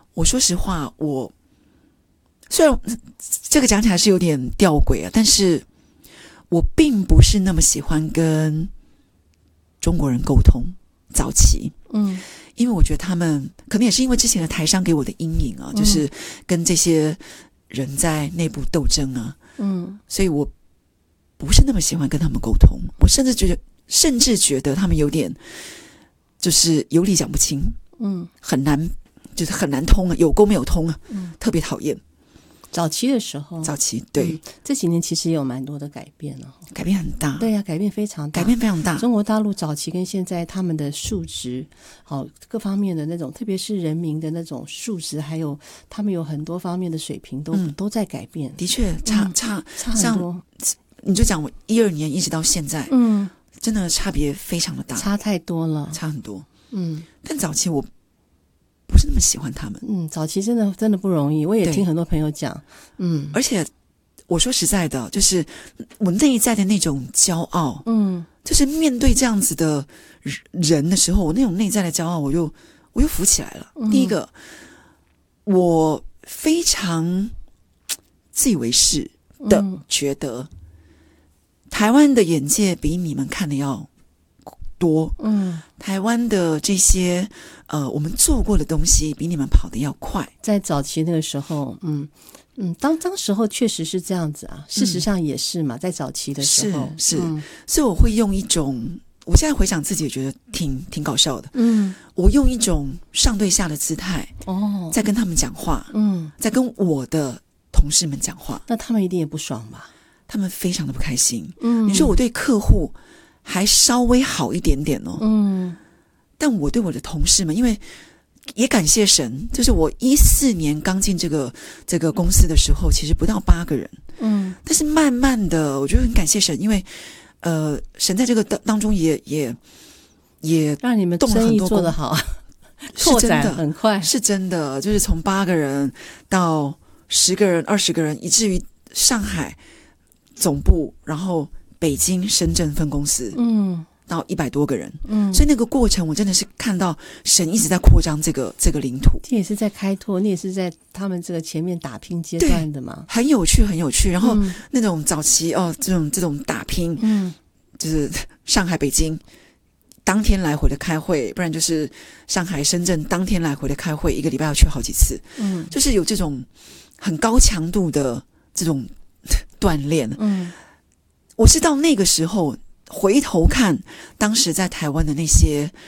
我说实话，我虽然这个讲起来是有点吊诡啊，但是我并不是那么喜欢跟中国人沟通。早期，因为我觉得他们可能也是因为之前的台商给我的阴影啊，就是跟这些人在内部斗争啊，所以我不是那么喜欢跟他们沟通。我甚至觉得他们有点就是有理讲不清，很难，就是很难通啊，有沟没有通啊，特别讨厌。 早期的时候， 对， 这几年其实也有蛮多的改变了， 改变很大。 对呀，改变非常大，中国大陆早期跟现在他们的数值，各方面的那种，特别是人民的那种数值，还有他们有很多方面的水平都在改变。 的确，差很多。你就讲我12年一直到现在，真的差别非常的大， 差太多了， 差很多。但早期我不是那么喜欢他们。 早期真的不容易，我也听很多朋友讲。 而且我说实在的，就是我内在的那种骄傲，就是面对这样子的人的时候，我那种内在的骄傲，我又浮起来了。第一个，我非常自以为是的觉得，台湾的眼界比你们看的要多，台湾的这些我们做过的东西比你们跑得要快。 在早期那个时候，当时候确实是这样子啊，事实上也是嘛，在早期的时候是，所以我会用一种，我现在回想自己也觉得挺搞笑的，我用一种上对下的姿态在跟他们讲话，在跟我的同事们讲话。 那他们一定也不爽吧？ 他们非常的不开心。你说我对客户还稍微好一点点哦，但我对我的同事们，因为也感谢神，就是我14年刚进这个公司的时候，其实不到8个人，但是慢慢的，我觉得很感谢神，因为神在这个当中也让你们生意做得好，拓展很快， 是真的，就是从8个人到10个人、20个人，以至于上海总部，然后北京、深圳分公司，到100多个人，所以那个过程我真的是看到神一直在扩张这个领土。 这也是在开拓，你也是在他们这个前面打拼阶段的嘛， 很有趣，很有趣。然后那种早期这种打拼，就是上海、北京当天来回的开会，不然就是上海、深圳当天来回的开会，1个礼拜要去好几次，就是有这种很高强度的这种锻炼。我是到那个时候回头看当时在台湾的那些